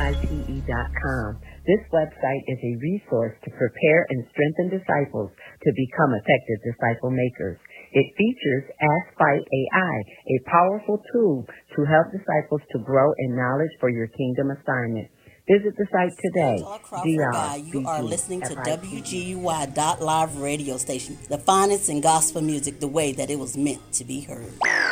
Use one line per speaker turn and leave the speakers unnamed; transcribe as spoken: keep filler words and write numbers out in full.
I T E dot com. This website is a resource to prepare and strengthen disciples to become effective disciple makers. It features Ask Fight A I, a powerful tool to help disciples to grow in knowledge for your kingdom assignment. Visit the site today.
D R You are listening to W G U Y dot live radio station, the finest in gospel music, the way that it was meant to be heard.